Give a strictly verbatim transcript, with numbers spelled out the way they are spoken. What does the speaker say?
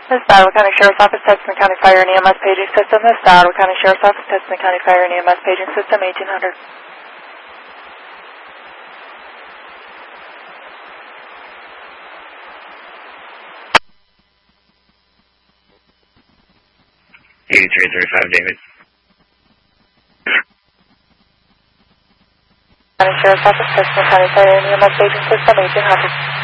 This is Ottawa County Sheriff's Office, Tustin County Fire and E M S Paging System. This is Ottawa County Sheriff's Office, Tustin County Fire and E M S Paging System, eighteen hundred. eighty-three thirty-five, David. County Sheriff's Office, Tustin County Fire and E M S Paging System, eighteen hundred.